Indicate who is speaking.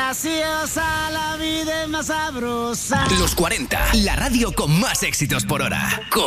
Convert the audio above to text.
Speaker 1: graciosa, la vida es más sabrosa.
Speaker 2: Los 40, la radio con más éxitos por hora.